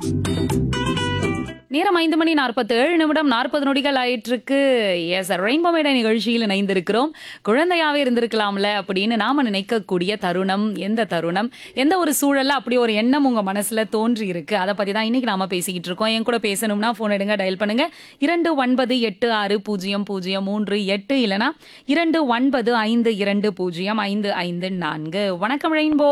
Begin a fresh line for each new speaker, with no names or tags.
நேரம் 5:47 40 நொடிகள் ஆயிட்டிருக்கு. எஸ் ரெயின்போ மேடை நிகழ்ச்சியில் இணைந்திருக்கிறோம். குழந்தையாவே இருந்திருக்கலாம்ல அப்படின்னு நாம நினைக்கக்கூடிய தருணம், எந்த தருணம், எந்த ஒரு சூழல்ல அப்படி ஒரு எண்ணம் உங்க மனசுல தோன்றி இருக்கு. அதை பத்தி தான் இன்னைக்கு நாம பேசிக்கிட்டு இருக்கோம். என் கூட பேசணும்னா போன் எடுங்க, டயல் பண்ணுங்க 29860038 இல்லனா 29520554. வணக்கம் ரெயின்போ.